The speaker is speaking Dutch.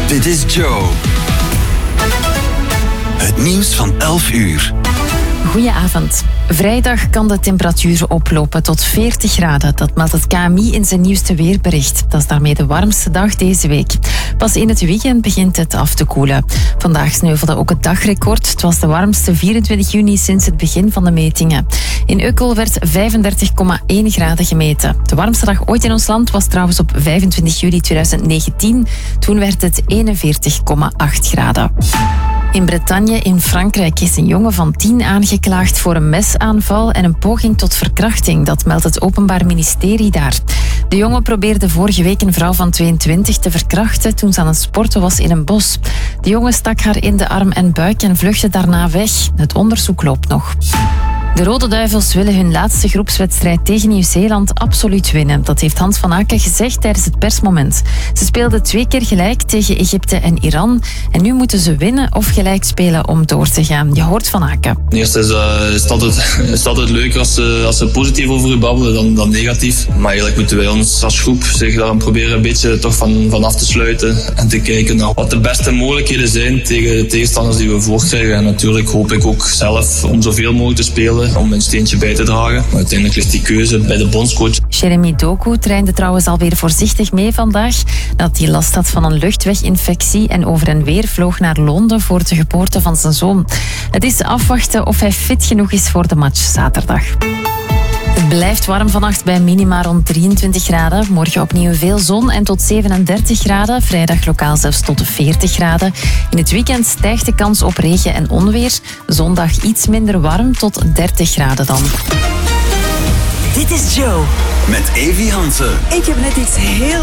Dit is Joe. Het nieuws van 11 uur. Goedenavond. Vrijdag kan de temperatuur oplopen tot 40 graden. Dat meldt het KMI in zijn nieuwste weerbericht. Dat is daarmee de warmste dag deze week. Pas in het weekend begint het af te koelen. Vandaag sneuvelde ook het dagrecord. Het was de warmste 24 juni sinds het begin van de metingen. In Ukkel werd 35,1 graden gemeten. De warmste dag ooit in ons land was trouwens op 25 juli 2019. Toen werd het 41,8 graden. In Bretagne in Frankrijk is een jongen van 10 aangeklaagd voor een mesaanval en een poging tot verkrachting. Dat meldt het Openbaar Ministerie daar. De jongen probeerde vorige week een vrouw van 22 te verkrachten toen ze aan het sporten was in een bos. De jongen stak haar in de arm en buik en vluchtte daarna weg. Het onderzoek loopt nog. De Rode Duivels willen hun laatste groepswedstrijd tegen Nieuw-Zeeland absoluut winnen. Dat heeft Hans van Aken gezegd tijdens het persmoment. Ze speelden 2 keer gelijk tegen Egypte en Iran. En nu moeten ze winnen of gelijk spelen om door te gaan. Je hoort Van Aken. Eerst is het altijd leuker als ze positief over u babbelen dan negatief. Maar eigenlijk moeten wij ons als groep zich daar proberen een beetje toch van af te sluiten. En te kijken naar wat de beste mogelijkheden zijn tegen de tegenstanders die we voorkrijgen. En natuurlijk hoop ik ook zelf om zoveel mogelijk te spelen. Om mijn steentje bij te dragen. Maar uiteindelijk ligt die keuze bij de bondscoach. Jeremy Doku trainde trouwens alweer voorzichtig mee vandaag. Dat hij last had van een luchtweginfectie en over en weer vloog naar Londen voor de geboorte van zijn zoon. Het is afwachten of hij fit genoeg is voor de match zaterdag. Het blijft warm vannacht bij minima rond 23 graden. Morgen opnieuw veel zon en tot 37 graden. Vrijdag lokaal zelfs tot 40 graden. In het weekend stijgt de kans op regen en onweer. Zondag iets minder warm tot 30 graden dan. Dit is Joe. Met Evie Hansen. Ik heb net iets heel